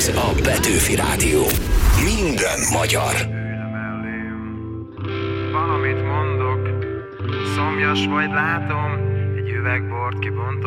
Ez a Petőfi Rádió. Minden magyar. Valamit mondok, szomjas vagy látom, egy üveg bort kibontok.